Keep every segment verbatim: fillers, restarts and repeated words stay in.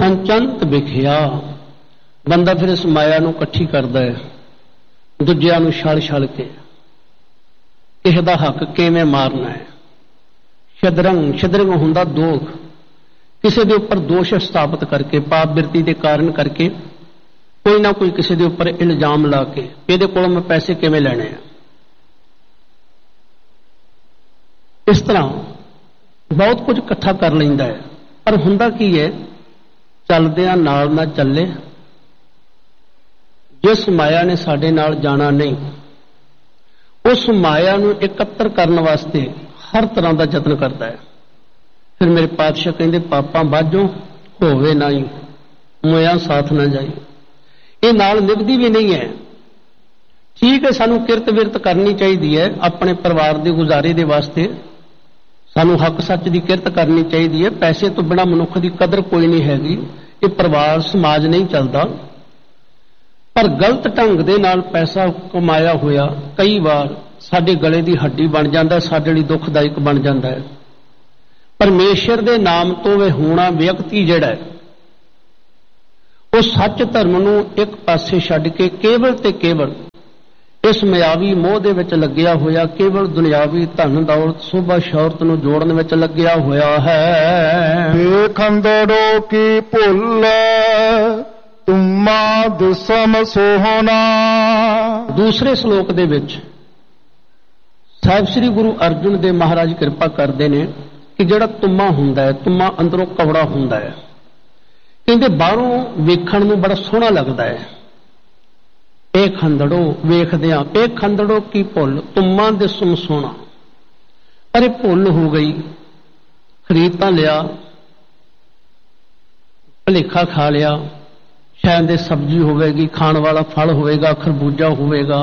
अंचंत विखिया। बंदा फिर इस माया नूं इकट्ठी करदा है, दूजिआं नूं छल छल के किसे दा हक किवें मारना है। शदरंग शदरंग हुंदा दोख, किसी दे उपर दोष स्थापित करके, पाप बिरती के कारण करके कोई ना कोई किसी दे उपर इल्जाम ला के इहदे कोलों मैं पैसे किवें लैणे आ। इस तरह बहुत कुछ इकट्ठा कर लैंदा है, पर हुंदा की है, चलदिआं नाल ना चले। जिस माया ने साडे नाल जाना नहीं, उस माया नूं इकत्तर करन वास्ते हर तरह का यत्न करता है। फिर मेरे पातशाह कहते पापा बाझो होवे नाई, मोया साथ ना जाई। ये नाल निभदी भी नहीं है। ठीक है, सानू किरत विरत करनी चाहिए है, अपने परिवार के गुजारे के वास्ते सानू हक सच की किरत करनी चाहिए है। पैसे तो बिना मनुख की कदर कोई नहीं हैगी। ये परिवार समाज नहीं चलता। पर गलत ढंग दे नाल पैसा कमाया होया कई बार साडे गले की हड्डी बन जाता है, साडे लई दुखदायक बन जाता है। परमेश्वर के नाम तो वे होना व्यक्ति जिहड़ा है, वो सच धर्म नूं एक पासे छड्ड के केवल ते केवल इस मायावी मोह दे विच लग्या होया, केवल दुनियावी धन दौलत शोभा शौहरत नूं जोड़न विच लग्या होया है। खंदड़ो की भुल तुम्मा दुसम सोहना। दूसरे श्लोक दे विच साहिब श्री गुरु अर्जुन देव महाराज कृपा करते हैं कि जिहड़ा तुम्मा हुंदा है, तुम्मा अंदरों कवड़ा हुंदा है, कहते बाहरों वेखण नूं बड़ा सोहना लगता है। ए खंदड़ो वेखदिआं, ए खंदड़ो की भुल तुम्मा दिसम सोहना। पर ये भुल हो गई, खरीद तां लिया, भुलेखा खा लिया, शायद ये सब्जी होवेगी, खाण वाला फल होवेगा, खरबूजा होवेगा,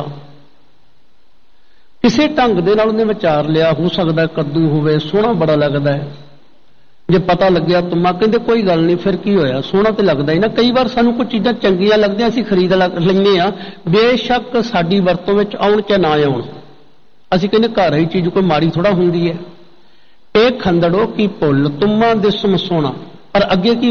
किसी ढंग दे नाल उन्हें विचार लिया, हो सकता कद्दू होवे, सोहना बड़ा लगता है। जे पता लग्या तुम्मा, कहते कोई गल नहीं, फिर की होया, सोहना तो लगता ही ना। कई बार सानू कुछ चीज़ां चंगियां लगदियां असीं खरीद लैंदे आ, बेशक साडी वरतों विच आउण चाहे ना आउण, असीं कहंदे घर ही चीज़ कोई माड़ी थोड़ा हुंदी है। ए खंदड़ो की भुल तुम्मा दिसम सोहना। पर अगे की